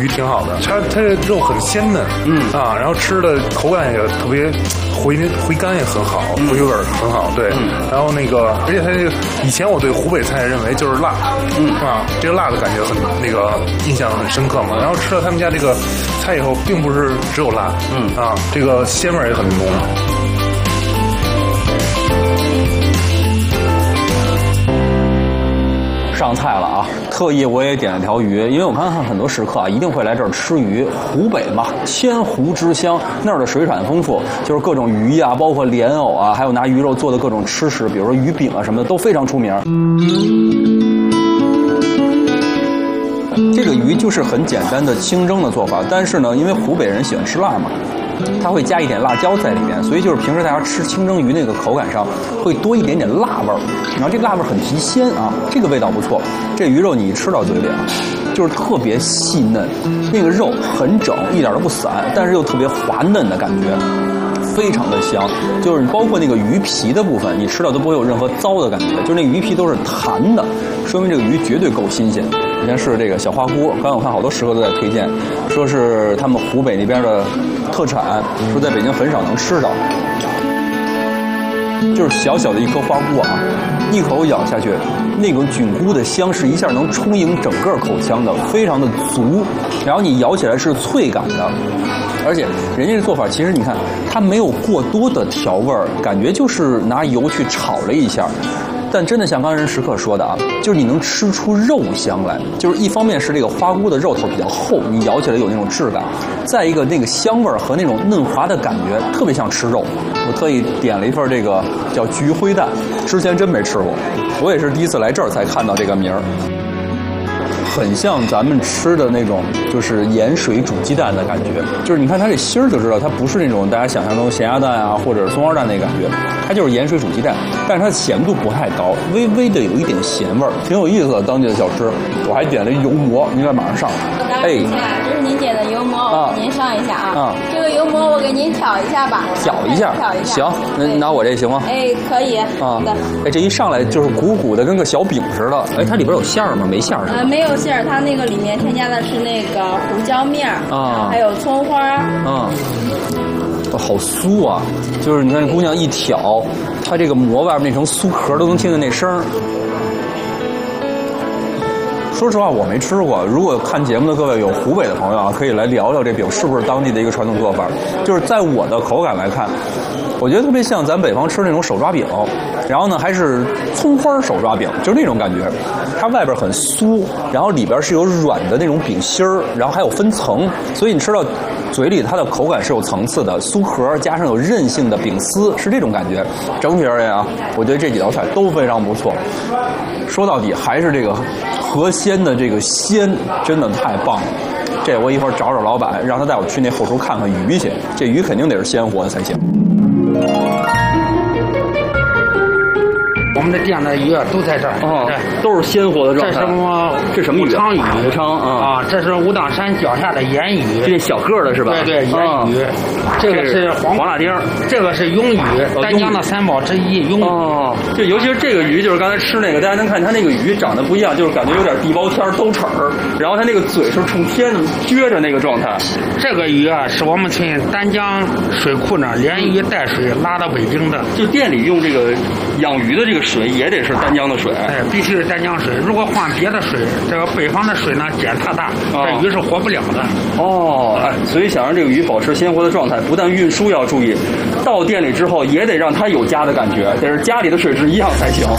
鱼挺好的，它这肉很鲜嫩，然后吃的口感也特别回甘也很好，回味很好，对，然后那个，而且它这个以前我对湖北菜认为就是辣，这个辣的感觉很那个印象很深刻嘛，然后吃了他们家这个菜以后，并不是只有辣，这个鲜味也很浓。 上菜了啊！特意我也点了条鱼，因为我看很多食客啊一定会来这儿吃鱼。湖北嘛，千湖之乡，那儿的水产丰富，就是各种鱼呀，包括莲藕啊，还有拿鱼肉做的各种吃食，比如说鱼饼啊什么的，都非常出名。这个鱼就是很简单的清蒸的做法，但是呢，因为湖北人喜欢吃辣嘛。它会加一点辣椒在里面，所以就是平时大家吃清蒸鱼那个口感上会多一点点辣味儿，然后这个辣味儿很提鲜啊，这个味道不错。这鱼肉你一吃到嘴里啊，就是特别细嫩，那个肉很整，一点都不散，但是又特别滑嫩的感觉，非常的香。就是你包括那个鱼皮的部分，你吃到都不会有任何糟的感觉，就是那鱼皮都是弹的，说明这个鱼绝对够新鲜。首先是这个小花菇，刚才我看好多食客都在推荐，说是他们湖北那边的特产，说在北京很少能吃到。就是小小的一颗花菇啊，一口咬下去，那种菌菇的香是一下能充盈整个口腔的，非常的足。然后你咬起来是脆感的，而且人家这做法其实你看，它没有过多的调味儿，感觉就是拿油去炒了一下。但真的像刚才食客说的啊，就是你能吃出肉香来，就是一方面是这个花菇的肉头比较厚，你咬起来有那种质感；再一个那个香味和那种嫩滑的感觉，特别像吃肉。我特意点了一份这个叫菊灰蛋，之前真没吃过，我也是第一次来这儿才看到这个名儿。很像咱们吃的那种，就是盐水煮鸡蛋的感觉。就是你看它这芯儿就知道，它不是那种大家想象中咸鸭蛋啊，或者是松花蛋那感觉，它就是盐水煮鸡蛋，但是它的咸度不太高，微微的有一点咸味儿，挺有意思的当地的小吃。我还点了油馍，应该马上上。 哎，这是您点的油馍，我给您上一下啊。这个油馍我给您挑一下吧。 挑一下。行，那拿我这行吗？ 哎，可以。 啊。哎，这一上来就是鼓鼓的，跟个小饼似的。哎，它里边有馅儿吗？没馅儿是吧？ 没有馅儿，它那个里面添加的是那个胡椒面啊，还有葱花啊。 好酥啊！就是你看姑娘一挑，它这个馍外面那层酥壳都能听见那声儿。说实话，我没吃过。如果看节目的各位有湖北的朋友啊，可以来聊聊这饼是不是当地的一个传统做法。就是在我的口感来看，我觉得特别像咱北方吃那种手抓饼，然后呢还是葱花手抓饼，就是那种感觉。它外边很酥，然后里边是有软的那种饼心儿，然后还有分层，所以你吃到嘴里它的口感是有层次的，酥壳加上有韧性的饼丝，是这种感觉。整体而言啊，我觉得这几道菜都非常不错。说到底还是这个河鲜的这个鲜真的太棒了。这我一会儿找找老板，让他带我去那后厨看看鱼去，这鱼肯定得是鲜活的才行。 我们的店的鱼都在这儿， 都是鲜活的状态。这什么鱼？ 武昌鱼， 武昌啊， 这是武当山脚下的盐鱼， 这小个的是吧？ 对，盐鱼。这个是黄辣丁， 这个是鳙鱼，丹江的三宝之一，鳙鱼。 哦，就尤其是这个鱼，就是刚才吃那个，大家能看它那个鱼长得不一样，就是感觉有点地包天兜齿儿，然后它那个嘴是冲天撅着那个状态。 这个鱼啊，是我们从丹江水库那连鱼带水拉到北京的。 就店里用这个养鱼的这个水也得是丹江的水， 哎，必须是丹江水。如果换别的水，这个北方的水呢碱太大，这鱼是活不了的。 哦，哎，所以想让这个鱼保持鲜活的状态，不但运输要注意，到店里之后也得让它有家的感觉，得是家里的水质一样才行。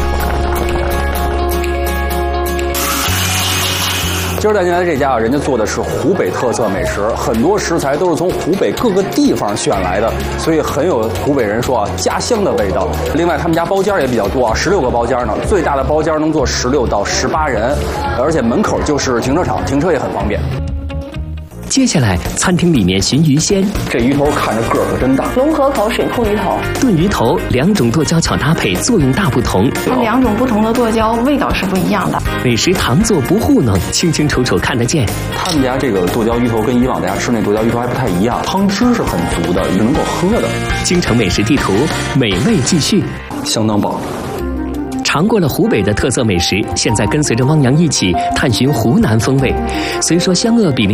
今儿带进来这家啊，人家做的是湖北特色美食，很多食材都是从湖北各个地方选来的，所以很有湖北人说啊家乡的味道。另外他们家包间也比较多啊，16个包间呢，最大的包间能坐16到18人，而且门口就是停车场，停车也很方便。 接下来，餐厅里面寻鱼鲜， 这鱼头看着个儿可真大。 龙河口水库鱼头， 炖鱼头，2种剁椒巧搭配，作用大不同。 2种不同的剁椒味道是不一样的。 美食糖做不糊弄，清清楚楚看得见。 他们家这个剁椒鱼头跟以往大家吃那剁椒鱼头还不太一样，汤汁是很足的，也能够喝的。 京城美食地图，美味继续， 相当棒。 尝过了湖北的特色美食，现在跟随着汪洋一起探寻湖南风味。虽说湘鄂比